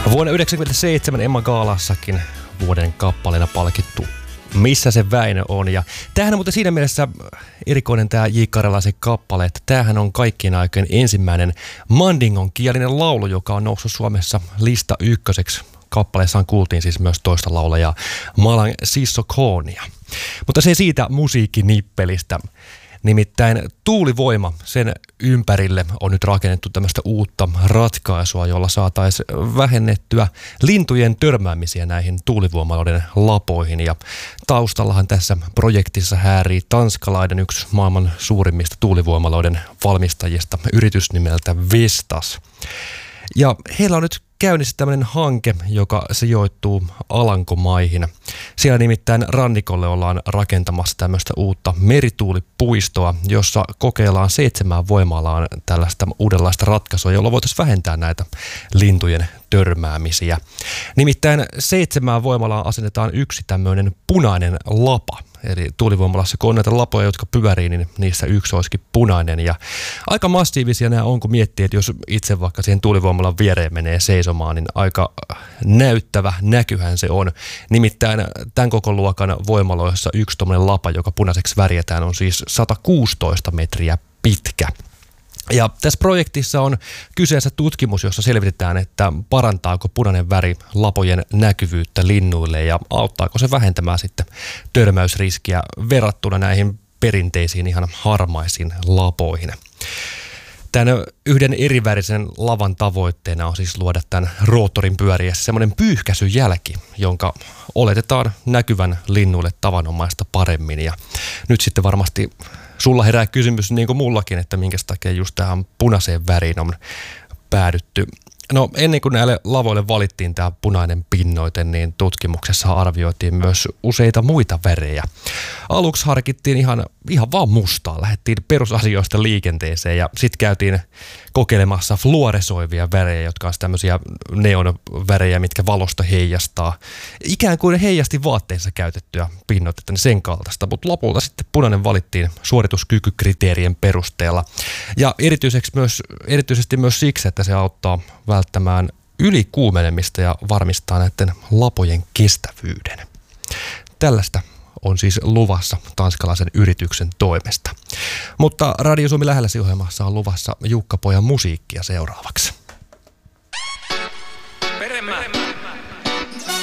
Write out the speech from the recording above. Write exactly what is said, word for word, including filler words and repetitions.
Vuonna yhdeksänkymmentäseitsemän Emma Gaalassakin vuoden kappaleena palkittu Missä se Väinö on. Ja tämähän on muuten siinä mielessä erikoinen tämä J. Karjalaisen kappale, että tämähän on kaikkien aikojen ensimmäinen mandingon kielinen laulu, joka on noussut Suomessa lista ykköseksi. Kappaleessaan kuultiin siis myös toista laulajaa, Malang Sissokoonia. Mutta se siitä musiikkinippelistä. Nimittäin tuulivoima, sen ympärille on nyt rakennettu tämmöistä uutta ratkaisua, jolla saataisiin vähennettyä lintujen törmäämisiä näihin tuulivoimaloiden lapoihin. Ja taustallahan tässä projektissa häärii tanskalainen, yksi maailman suurimmista tuulivoimaloiden valmistajista, yritys nimeltä Vestas. Ja heillä on nyt käynnissä tämmöinen hanke, joka sijoittuu Alankomaihin. Siellä nimittäin rannikolle ollaan rakentamassa tämmöistä uutta merituulipuistoa, jossa kokeillaan seitsemään voimalaan tällaista uudenlaista ratkaisua, jolla voitaisiin vähentää näitä lintujen törmäämisiä. Nimittäin seitsemään voimalaan asennetaan yksi tämmöinen punainen lapa. Eli tuulivoimalassa, kun on näitä lapoja, jotka pyörii, niin niissä yksi olisikin punainen. Ja aika massiivisia nämä on, kun miettii, että jos itse vaikka siihen tuulivoimalan viereen menee seisomaan, niin aika näyttävä näkyhän se on. Nimittäin tämän koko luokan voimaloissa yksi tuommoinen lapa, joka punaiseksi värjätään, on siis sata kuusitoista metriä pitkä. Ja tässä projektissa on kyseessä tutkimus, jossa selvitetään, että parantaako punainen väri lapojen näkyvyyttä linnuille ja auttaako se vähentämään sitten törmäysriskiä verrattuna näihin perinteisiin ihan harmaisiin lapoihin. Tämän yhden erivärisen lavan tavoitteena on siis luoda tämän roottorin pyöriessä semmoinen pyyhkäisyjälki, jonka oletetaan näkyvän linnuille tavanomaista paremmin. Ja nyt sitten varmasti sulla herää kysymys, niin kuin mullakin, että minkä takia just tähän punaiseen väriin on päädytty. No ennen kuin näille lavoille valittiin tämä punainen pinnoite, niin tutkimuksessa arvioitiin myös useita muita värejä. Aluksi harkittiin ihan, ihan vaan mustaa, lähdettiin perusasioista liikenteeseen ja sitten käytiin kokeilemassa fluoresoivia värejä, jotka on tämmöisiä neonvärejä, mitkä valosta heijastaa. Ikään kuin heijasti vaatteissa käytettyä pinnoitetta, niin sen kaltaista, mutta lopulta sitten punainen valittiin suorituskykykriteerien perusteella. Ja erityiseksi myös, erityisesti myös siksi, että se auttaa välttämään ylikuumenemista ja varmistaa näiden lapojen kestävyyden. Tällaista on siis luvassa tanskalaisen yrityksen toimesta. Mutta Radio Suomi lähellä -ohjelmassa on luvassa Jukka Pojan musiikkia seuraavaksi.